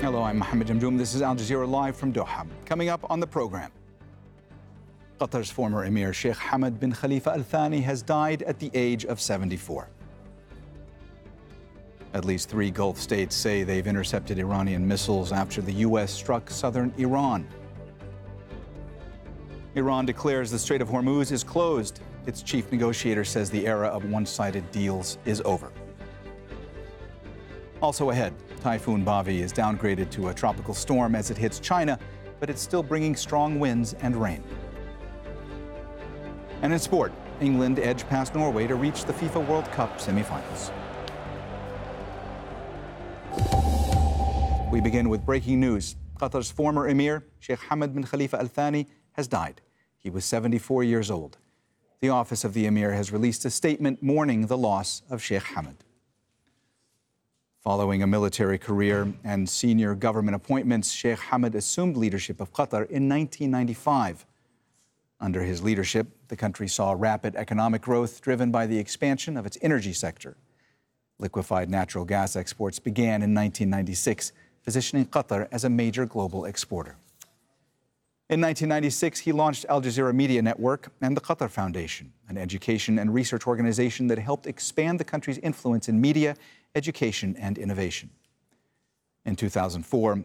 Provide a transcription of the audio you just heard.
Hello, I'm Mohammed Jamjoom. This is Al Jazeera Live from Doha. Coming up on the program, Qatar's former Emir Sheikh Hamad bin Khalifa Al Thani has died at the age of 74. At least 3 Gulf states say they've intercepted Iranian missiles after the U.S. struck southern Iran. Iran declares the Strait of Hormuz is closed. Its chief negotiator says the era of one-sided deals is over. Also ahead, Typhoon Bavi is downgraded to a tropical storm as it hits China, but it's still bringing strong winds and rain. And in sport, England edged past Norway to reach the FIFA World Cup semifinals. We begin with breaking news. Qatar's former Emir, Sheikh Hamad bin Khalifa Al Thani, has died. He was 74 years old. The office of the Emir has released a statement mourning the loss of Sheikh Hamad. Following a military career and senior government appointments, Sheikh Hamad assumed leadership of Qatar in 1995. Under his leadership, the country saw rapid economic growth driven by the expansion of its energy sector. Liquefied natural gas exports began in 1996, positioning Qatar as a major global exporter. In 1996, he launched Al Jazeera Media Network and the Qatar Foundation, an education and research organization that helped expand the country's influence in media, education, and innovation. In 2004,